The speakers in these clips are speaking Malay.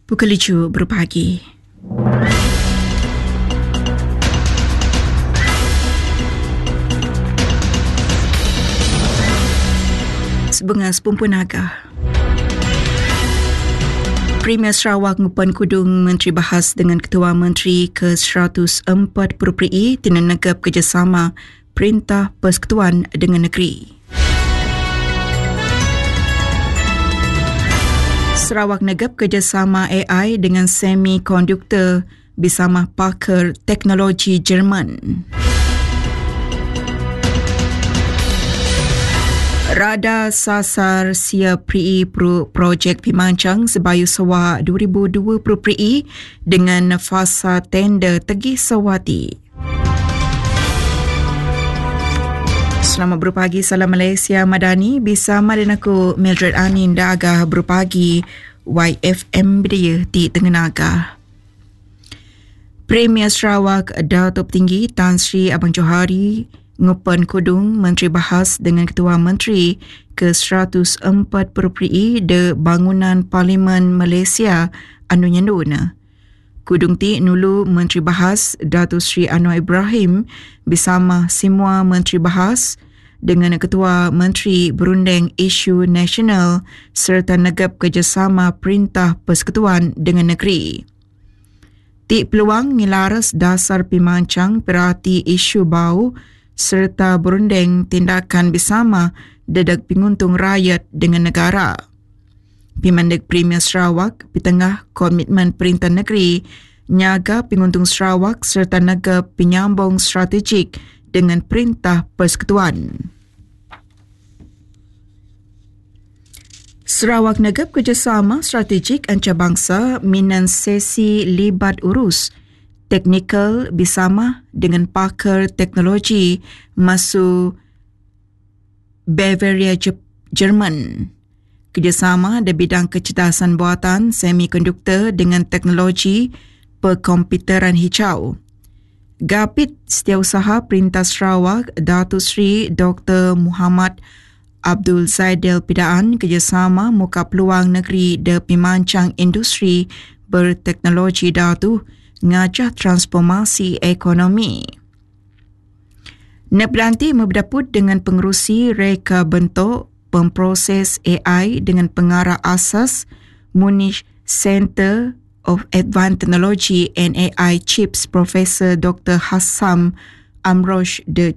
Pukul 7 berpagi. Sebengas Pumpunaga. Premier Sarawak ngupan kudung Menteri bahas dengan Ketua Menteri ke-140 PRI tina negap kerjasama Perintah Persekutuan dengan Negeri. Sarawak negap kerjasama AI dengan semikonduktor bersama pakar teknologi Jerman. Rada sasar siap PRI projek Pimancang Sebayu Sawa 2020 PRI dengan fasa tender Tegih Sawati. Selamat berpagi, salam Malaysia Madani. Bersama dengan aku Mildred Anin Dagah berpagi YFM Bidaya di Tengganaga. Premier Sarawak Datuk Tinggi Tan Sri Abang Johari ngupan kudung Menteri bahas dengan Ketua Menteri ke-140 PRI de Bangunan Parlimen Malaysia anu nyanduna. Kudung ti nulu Menteri bahas Datuk Sri Anwar Ibrahim bersama semua Menteri bahas dengan Ketua Menteri berunding isu nasional serta negap kerjasama Perintah Persekutuan dengan Negeri. Ti peluang ngilaras dasar pimancang perhati isu bau serta berunding tindakan bersama dedak penguntung rakyat dengan negara. Pimandek Premier Sarawak pitengah komitmen Perintah Negeri nyaga penguntung Sarawak serta negara penyambung strategik dengan Perintah Persekutuan. Sarawak negap kerjasama strategik antarabangsa minan sesi libat urus teknikal bersama dengan pakar teknologi masuk Bavaria Jerman. Kerjasama di bidang kecerdasan buatan semikonduktor dengan teknologi perkomputeran hijau. Gapit Setiausaha Perintah Sarawak Datuk Seri Dr. Muhammad Abdul Zaidil Pidaan kerjasama muka peluang negeri de pimancang industri berteknologi datu ngajah transformasi ekonomi. Neblanti memberdaput dengan pengerusi reka bentuk pemproses AI dengan pengarah asas Munich Center of Advanced Technology and AI Chips Profesor Dr. Hassam Amrosh de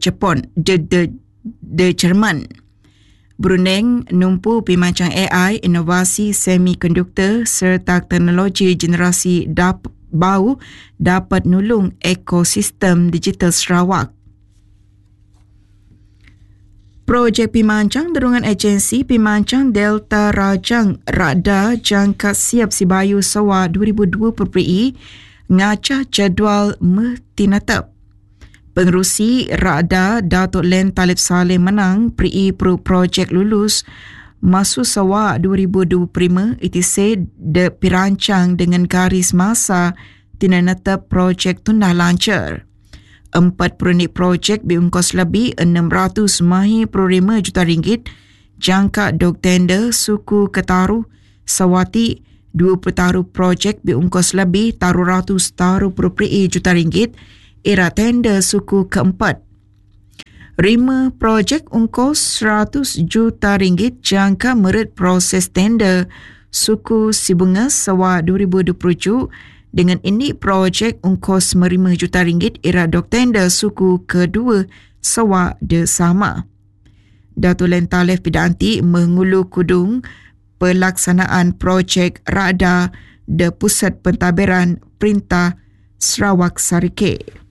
Jerman. Berunding numpu pimancang AI, inovasi semikonduktor serta teknologi generasi bau dapat nulung ekosistem digital Sarawak. Projek pimancang derungan agensi pimancang Delta Rajang Rada jangka siap Sibayu Sawa 2020 PRI ngacah jadual mertinatap. Pengerusi Rada Datuk Len Talib Saleh menang PRI projek lulus masuk Sawa 2025 ITC de pirancang dengan garis masa tina netap projek tundah lancar. 4 unit projek berungkos lebih 605 juta ringgit jangka dog tender suku Ketaru Sawati 2 petaru projek berungkos lebih taruh ratus taruh juta ringgit era tender suku keempat. 5 projek ungkos 100 juta ringgit jangka merit proses tender suku Sibungas Sawa 2027 dengan ini projek ungkos 5 juta ringgit era dok tender suku kedua Sawa de sama. Datuk Len Talib Pidanti mengulu kudung pelaksanaan projek Rada de Pusat Pentadbiran Perintah Sarawak Sarike.